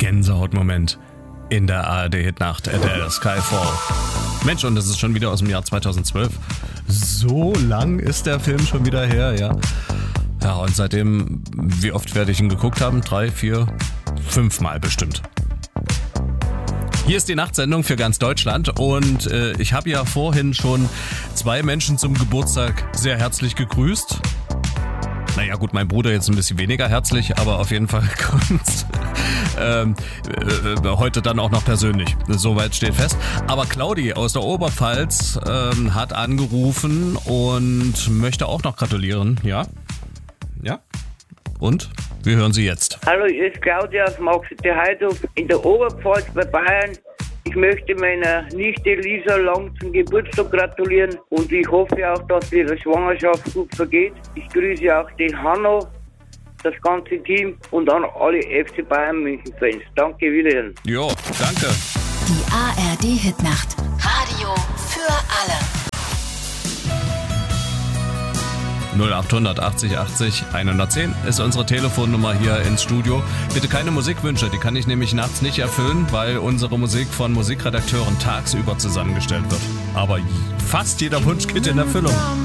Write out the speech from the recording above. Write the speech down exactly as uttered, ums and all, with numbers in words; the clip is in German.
Gänsehautmoment in der A R D-Hitnacht, Adele, Skyfall. Mensch, und das ist schon wieder aus dem Jahr zweitausendzwölf. So lang ist der Film schon wieder her, ja. Ja, und seitdem, wie oft werde ich ihn geguckt haben? Drei, vier, fünfmal bestimmt. Hier ist die Nachtsendung für ganz Deutschland und äh, ich habe ja vorhin schon zwei Menschen zum Geburtstag sehr herzlich gegrüßt. Naja gut, mein Bruder jetzt ein bisschen weniger herzlich, aber auf jeden Fall kommt ähm, äh, heute dann auch noch persönlich. Soweit steht fest. Aber Claudi aus der Oberpfalz ähm, hat angerufen und möchte auch noch gratulieren. Ja? Ja? Und? Wir hören sie jetzt. Hallo, hier ist Claudia aus Maxite-Heidhof in der Oberpfalz bei Bayern. Ich möchte meiner Nichte Lisa Lang zum Geburtstag gratulieren und ich hoffe auch, dass ihre Schwangerschaft gut vergeht. Ich grüße auch den Hanno, das ganze Team und an alle F C Bayern München-Fans. Danke, wiederhören. Jo, danke. Die A R D-Hitnacht. Radio für alle. null acht hundert achtzig achtzig hundertzehn ist unsere Telefonnummer hier ins Studio. Bitte keine Musikwünsche, die kann ich nämlich nachts nicht erfüllen, weil unsere Musik von Musikredakteuren tagsüber zusammengestellt wird. Aber fast jeder Wunsch geht in Erfüllung.